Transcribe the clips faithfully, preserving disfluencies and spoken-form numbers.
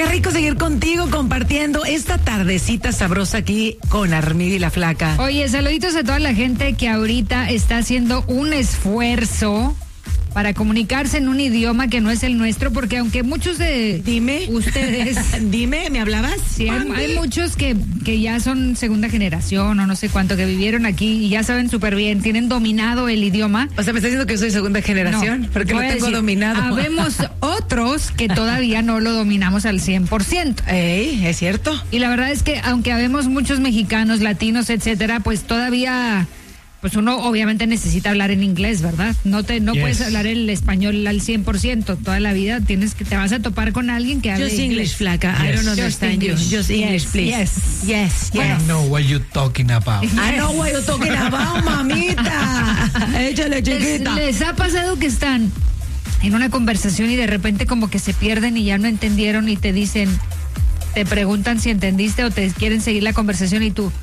Qué rico seguir contigo compartiendo esta tardecita sabrosa aquí con Armida y la Flaca. Oye, saluditos a toda la gente que ahorita está haciendo un esfuerzo para comunicarse en un idioma que no es el nuestro, porque aunque muchos de Dime. ustedes... Dime, ¿me hablabas? Sí, hay, hay muchos que, que ya son segunda generación o no sé cuánto, que vivieron aquí y ya saben súper bien, tienen dominado el idioma. O sea, ¿me estás diciendo que soy segunda generación? No, porque lo voy a tengo decir, dominado. Habemos otros que todavía no lo dominamos al cien por ciento. Ey, ¿es cierto? Y la verdad es que aunque habemos muchos mexicanos, latinos, etcétera, pues todavía... Pues uno obviamente necesita hablar en inglés, ¿verdad? No te no yes. puedes hablar el español al cien por ciento toda la vida. Tienes que te vas a topar con alguien que hable Just inglés. English, Flaca. Yes. I don't understand you. Just English, yes, please. Yes, yes. Bueno. I know what you're talking about. Yes. I know what you're talking about, mamita. Échale, chiquita. Les, les ha pasado que están en una conversación y de repente como que se pierden y ya no entendieron y te dicen, te preguntan si entendiste o te quieren seguir la conversación y tú...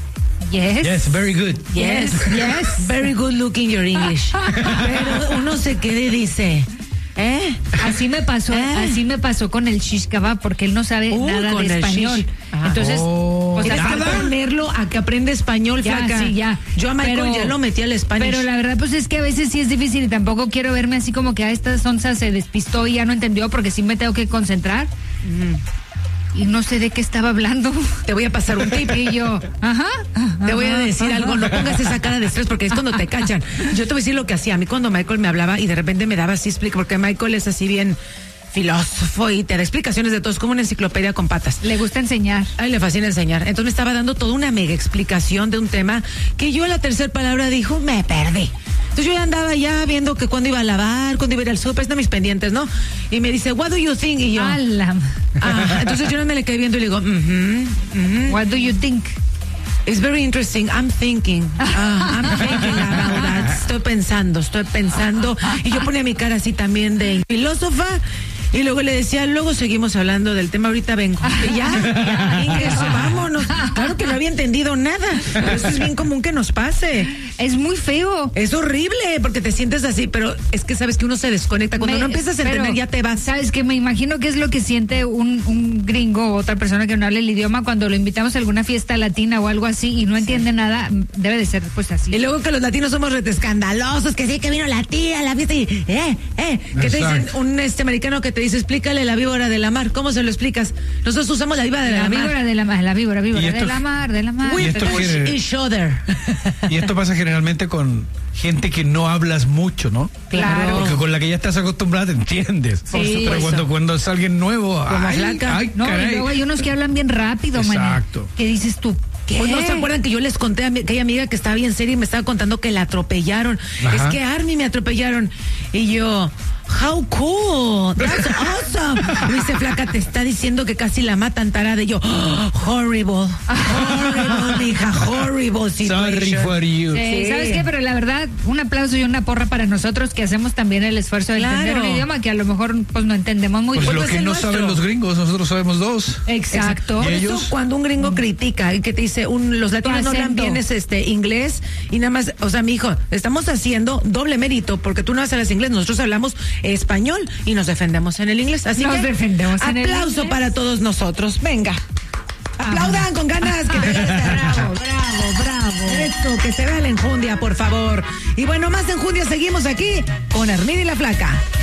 Yes. Yes, very good. Yes, yes. Very good looking your English. Pero uno se queda y dice, ¿eh? Así me pasó, ¿Eh? así me pasó con el shish kebab, porque él no sabe uh, nada de español. Entonces, oh, pues hay que ponerlo a que aprende español, ya, Flaca. Sí, ya. Yo a Michael pero, ya lo metí al español. Pero la verdad, pues es que a veces sí es difícil y tampoco quiero verme así como que a esta sonza se despistó y ya no entendió, porque sí me tengo que concentrar. Mm. Y no sé de qué estaba hablando. Te voy a pasar un tip. Y yo, ajá. Te voy a decir ajá. algo, no pongas esa cara de estrés porque es cuando te cachan. Yo te voy a decir lo que hacía. A mí cuando Michael me hablaba y de repente me daba así explica, porque Michael es así bien filósofo y te da explicaciones de todo, es como una enciclopedia con patas. Le gusta enseñar. Ay, le fascina enseñar. Entonces me estaba dando toda una mega explicación de un tema que yo a la tercera palabra dijo, me perdí. Entonces yo ya andaba ya viendo que cuándo iba a lavar, cuándo iba a ir al súper, están mis pendientes, ¿no? Y me dice, what do you think? Y yo, Alam. Ah, entonces yo no me le quedé viendo y le digo, mm-hmm, mm-hmm. What do you think? It's very interesting. I'm thinking. Uh, I'm thinking about that. Estoy pensando, estoy pensando. Y yo ponía mi cara así también de filósofa. Y luego le decía, luego seguimos hablando del tema, ahorita vengo. Y ya, ya, eso, vámonos. Claro que no había entendido nada. Pero eso es bien común que nos pase. Es muy feo. Es horrible, porque te sientes así, pero es que sabes que uno se desconecta. Cuando me, no empiezas a entender, pero, ya te vas. Sabes que me imagino que es lo que siente un, un gringo o otra persona que no habla el idioma cuando lo invitamos a alguna fiesta latina o algo así y no entiende sí. nada. Debe de ser pues así. Y luego que los latinos somos rete escandalosos, que sí, que vino la tía a la fiesta y, eh, eh, que te dicen un este americano que te dice, explícale la víbora de la mar. ¿Cómo se lo explicas? Nosotros usamos la víbora de la, la mar. víbora de la mar, la víbora, víbora de la mar, de la mar. We esto push gener- each other. Y esto pasa generalmente con gente que no hablas mucho, ¿no? Claro. Porque con la que ya estás acostumbrada te entiendes. Sí, pero cuando, cuando es alguien nuevo, como ay, Flaca. ay, no, caray. y luego hay unos que hablan bien rápido, man. Exacto. ¿Qué dices tú? ¿Qué? Pues no se acuerdan que yo les conté a mi, aquella amiga que estaba bien seria y me estaba contando que la atropellaron. Ajá. Es que Army me atropellaron. Y yo, how cool, that's awesome. Me dice, Flaca, te está diciendo que casi la matan, tarada. Y yo, oh, horrible, horrible, mija, horrible situation. Sorry for you. Sí, Sí. ¿Sabes qué? Pero la verdad, un aplauso y una porra para nosotros que hacemos también el esfuerzo de Claro. entender un idioma que a lo mejor pues no entendemos muy Pues bien. lo pues que el no nuestro. saben los gringos, nosotros sabemos dos. Exacto. Por ¿Y eso ellos? cuando un gringo critica y que te dice, un, los latinos no hablan acento. bien es este inglés y nada más, o sea, mi hijo, estamos haciendo doble mérito porque tú no hablas inglés, nosotros hablamos español y nos defendemos en el inglés. Así Nos que defendemos en el aplauso inglés. para todos nosotros. Venga. Aplaudan con ganas. Que Bravo, bravo, bravo. Eso, que se vea la enjundia, por favor. Y bueno, más enjundia, seguimos aquí con Armida y la Flaca.